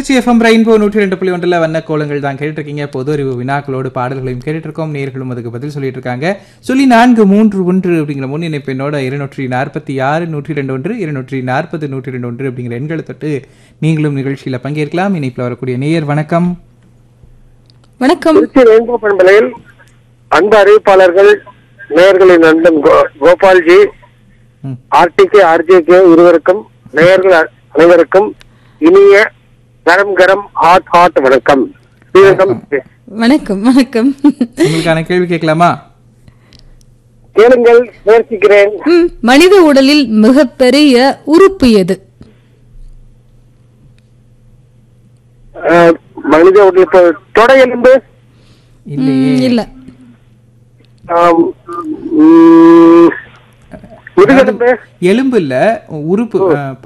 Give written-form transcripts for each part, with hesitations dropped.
Trichy FM rainbow 102.1 வண்ண கோலங்கள் தான் கேட்டுட்டு இருக்கீங்க. பொது அறிவு வினாக்களோடு பாடல்களையும் கேட்டுட்டு இருக்கோம். நேர்களும் அதுக்கு பதில் சொல்லிட்டு இருக்காங்க. 431 அப்படிங்கிற முன் இணைப்பு என்னோட 246 102 240 102 அப்படிங்கிற எண்களை தொட்டு நீங்களும் நிகழ்ச்சியில பங்கேற்கலாம். இணைப்பில் வரக்கூடிய நேயர் வணக்கம். வணக்கம். திருச்சி ரெயின்போ பண்பலையில் அந்த அறிவிப்பாளர்கள் நேயர்களின் நண்பன் கோபால்ஜி, ஆர்டிகே ஆர்ஜேகே இருவருக்கும் நேயர்கள் அனைவருக்கும் இனிய கரம் கரம் ஹாட் வணக்கம். வணக்கம் வணக்கம். உங்களுக்கான கேள்வி கேட்கலாமா? கேளுங்கள், முயற்சிக்கிறேன். மனித உடலில் மிகப்பெரிய உறுப்பு எது? மனித உடல் தொடை எலும்பு இல்ல. முதுகெலும்பு. எலும்பு இல்ல, உறுப்பு.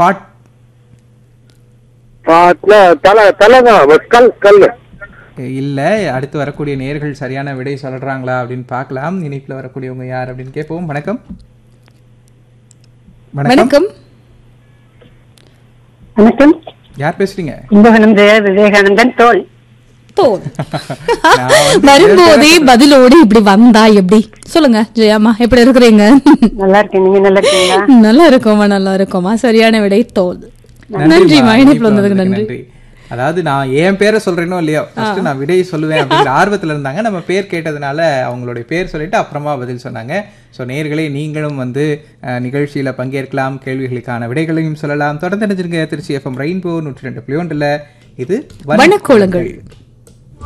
கல் இல்ல. அடுத்து வரக்கூடிய நேயர்கள் சரியான விடை சொல்றாங்களா அப்படின்னு பார்க்கலாம். இணைப்புல வரக்கூடியவங்க யார் அப்படின்னு கேட்போம். வணக்கம். வணக்கம். வணக்கம். யார் பேசுறீங்க? கும்பகோணம் விவேகானந்தன். தோல் வரும்போதே பதிலோடு இப்படி வந்தா எப்படி? சொல்லுங்க ஜெயாமா, எப்படி இருக்கிறீங்க? நல்லா இருக்கேன். நீங்க நல்லா இருக்கீங்களா? நல்லா இருக்கோமா, நல்லா இருக்கோமா. சரியான விடை தோல். நன்றிமா, இணைப்புல வந்ததுக்கு நன்றி. அதாவது நான் என் பேரை சொல்றேனோ இல்லையோ, ஃபர்ஸ்ட் நான் விடையை சொல்லுவேன் அப்படிங்கிற ஆர்வத்துல இருந்தாங்க. நம்ம பேர் கேட்டதுனால அவங்களுடைய பேர் சொல்லிட்டு அப்புறமா பதில் சொன்னாங்க. ஸோ நேயர்களே, நீங்களும் வந்து நிகழ்ச்சியில பங்கேற்கலாம், கேள்விகளுக்கான விடைகளையும் சொல்லலாம். தொடர்ந்து நினைச்சிருங்க திருச்சி எஃப்எம் ரெயின்போ 102.1. இது வண்ணக்கோலங்கள்.